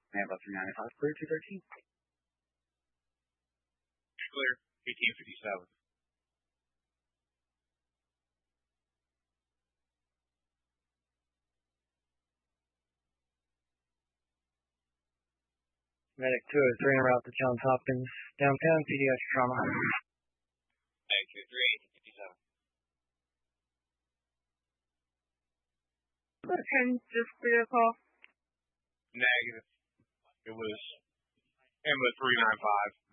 Manbus 395, clear 213. Clear, 1857. Medic 203 en route to Johns Hopkins, downtown, pediatric trauma. Medic 238, 57. Can just clear a call? Negative. It was Ambulance 395.